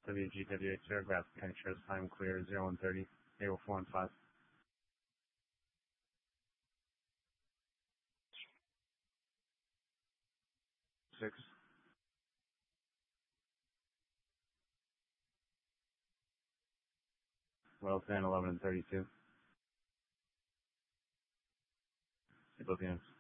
WGWH aircraft control time clear 0130, April 4 and 5. 6. Well, 10, 11, and 32. Both units.